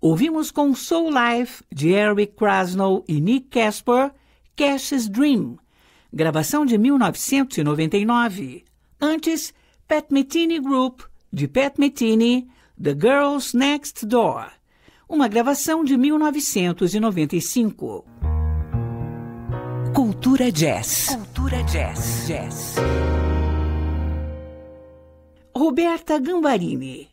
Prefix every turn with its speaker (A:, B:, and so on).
A: Ouvimos com Soul Life, de Eric Krasnow e Nick Casper, Cash's Dream, gravação de 1999. Antes, Pat Metheny Group, de Pat Metheny, The Girls Next Door, uma gravação de 1995. Cultura Jazz. Cultura Jazz. Roberta Gambarini.